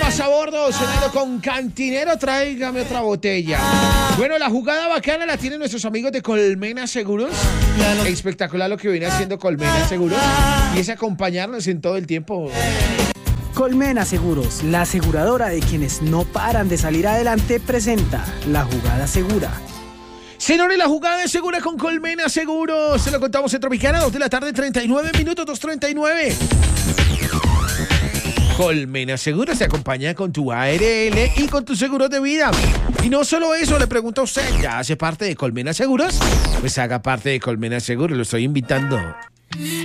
más a bordo, sonando con Cantinero, tráigame otra botella. Bueno, la jugada bacana la tienen nuestros amigos de Colmena Seguros. Espectacular lo que viene haciendo Colmena Seguros. Y es acompañarnos en todo el tiempo. Colmena Seguros, la aseguradora de quienes no paran de salir adelante, presenta La Jugada Segura. Señores, la jugada es segura con Colmena Seguros. Se lo contamos en Tropicana, 2 de la tarde, 39 minutos, 2:39. Colmena Seguros te acompaña con tu ARL y con tus seguros de vida. Y no solo eso, le pregunto a usted, ¿ya hace parte de Colmena Seguros? Pues haga parte de Colmena Seguros, lo estoy invitando.